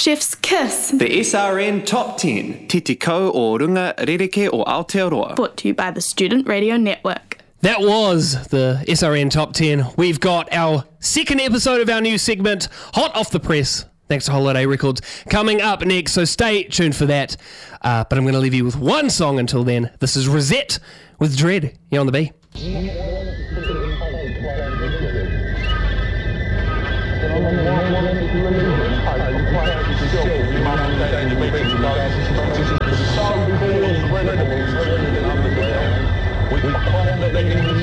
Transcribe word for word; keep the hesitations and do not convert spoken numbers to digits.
Chef's Kiss. The S R N Top ten. Titi Ko o Runga Ririke o Aotearoa. Brought to you by the Student Radio Network. That was the S R N Top ten. We've got our second episode of our new segment, Hot Off the Press, thanks to Holiday Records, coming up next, so stay tuned for that. Uh, but I'm going to leave you with one song until then. This is Rosette with Dread, here on the B. We